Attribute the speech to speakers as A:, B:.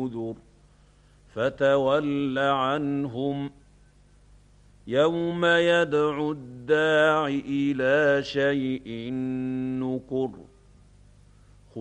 A: النذر فتول عنهم يوم يدعو الداع إلى شيء نكر